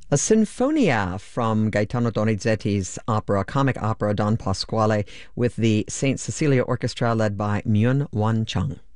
A sinfonia from Gaetano Donizetti's comic opera Don Pasquale, with the St. Cecilia Orchestra led by Myun Won Chung.